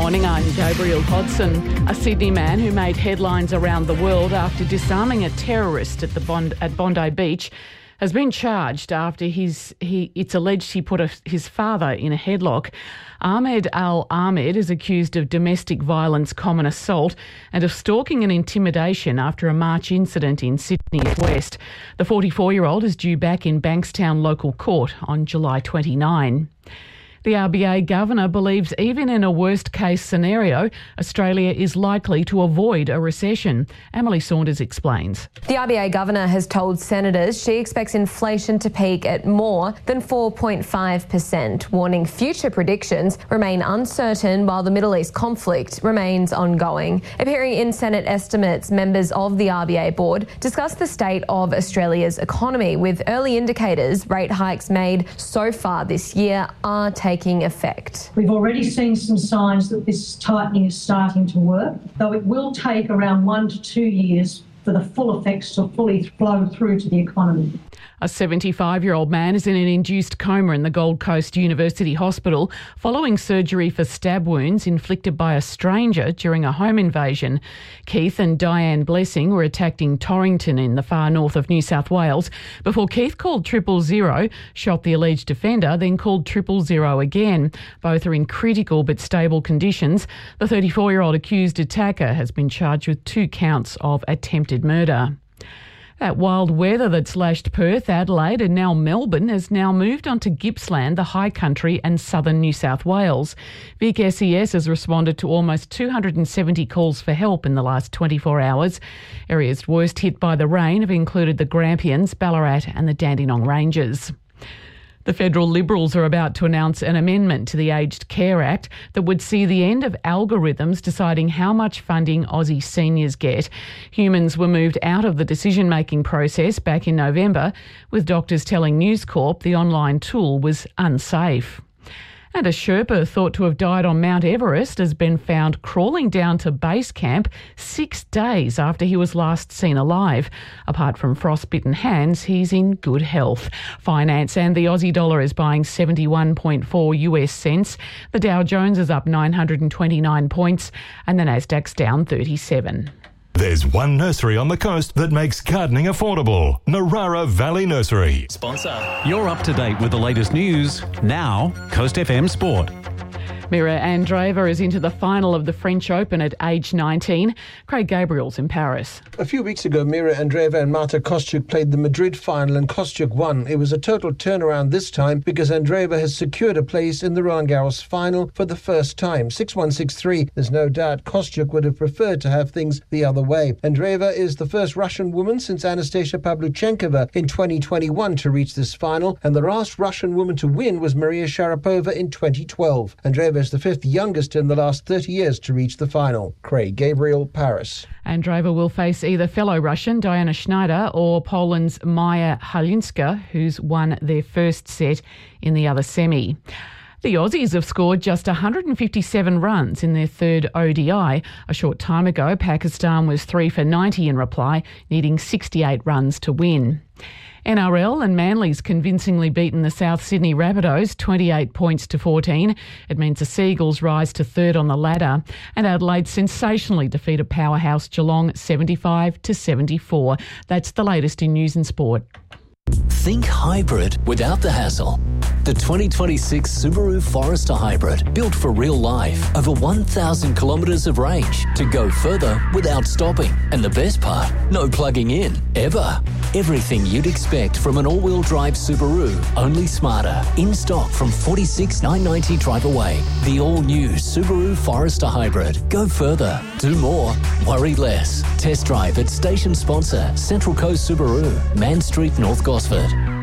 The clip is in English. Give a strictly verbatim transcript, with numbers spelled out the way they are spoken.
morning, I'm Gabrielle Hodson. A Sydney man who made headlines around the world after disarming a terrorist at the Bond, at Bondi Beach has been charged after his, he, it's alleged he put a, his father in a headlock. Ahmed Al-Ahmed is accused of domestic violence, common assault and of stalking and intimidation after a March incident in Sydney West. The forty-four-year-old is due back in Bankstown Local Court on July twenty-ninth. The R B A Governor believes even in a worst-case scenario, Australia is likely to avoid a recession. Emily Saunders explains. The R B A Governor has told senators she expects inflation to peak at more than four point five percent, warning future predictions remain uncertain while the Middle East conflict remains ongoing. Appearing in Senate estimates, members of the R B A board discussed the state of Australia's economy, with early indicators rate hikes made so far this year are taking effect. We've already seen some signs that this tightening is starting to work, though it will take around one to two years for the full effects to fully flow through to the economy. A seventy-five-year-old man is in an induced coma in the Gold Coast University Hospital following surgery for stab wounds inflicted by a stranger during a home invasion. Keith and Diane Blessing were attacked in Torrington in the far north of New South Wales before Keith called triple zero, shot the alleged offender, then called triple zero again. Both are in critical but stable conditions. The thirty-four-year-old accused attacker has been charged with two counts of attempted murder. That wild weather that's lashed Perth, Adelaide and now Melbourne has now moved on to Gippsland, the high country and southern New South Wales. Vic S E S has responded to almost two hundred seventy calls for help in the last twenty-four hours. Areas worst hit by the rain have included the Grampians, Ballarat and the Dandenong Ranges. The federal Liberals are about to announce an amendment to the Aged Care Act that would see the end of algorithms deciding how much funding Aussie seniors get. Humans were moved out of the decision-making process back in November, with doctors telling News Corp the online tool was unsafe. And a Sherpa thought to have died on Mount Everest has been found crawling down to base camp six days after he was last seen alive. Apart from frostbitten hands, he's in good health. Finance and the Aussie dollar is buying seventy-one point four U S cents. The Dow Jones is up nine hundred twenty-nine points and the Nasdaq's down thirty-seven. There's one nursery on the coast that makes gardening affordable. Narara Valley Nursery. Sponsor. You're up to date with the latest news. Now, Coast F M Sport. Mira Andreeva is into the final of the French Open at age nineteen. Craig Gabriel's in Paris. A few weeks ago, Mira Andreeva and Marta Kostyuk played the Madrid final and Kostyuk won. It was a total turnaround this time because Andreeva has secured a place in the Roland Garros final for the first time. six one, six three. There's no doubt Kostyuk would have preferred to have things the other way. Andreeva is the first Russian woman since Anastasia Pavlyuchenkova in twenty twenty-one to reach this final, and the last Russian woman to win was Maria Sharapova in twenty twelve. Andreeva is the fifth youngest in the last thirty years to reach the final. Craig Gabriel, Paris. Andreeva will face either fellow Russian Diana Schneider or Poland's Maja Halinska, who's won their first set in the other semi. The Aussies have scored just one hundred fifty-seven runs in their third O D I. A short time ago, Pakistan was three for ninety in reply, needing sixty-eight runs to win. N R L and Manly's convincingly beaten the South Sydney Rabbitohs twenty-eight points to fourteen. It means the Seagulls rise to third on the ladder. And Adelaide sensationally defeated powerhouse Geelong seventy-five to seventy-four. That's the latest in news and sport. Think hybrid without the hassle. The twenty twenty-six Subaru Forester Hybrid, built for real life. Over one thousand kilometres of range to go further without stopping. And the best part, no plugging in, ever. Everything you'd expect from an all-wheel drive Subaru, only smarter. In stock from forty-six thousand nine hundred ninety drive away. The all-new Subaru Forester Hybrid. Go further, do more, worry less. Test drive at station sponsor Central Coast Subaru, Man Street, North Gosford.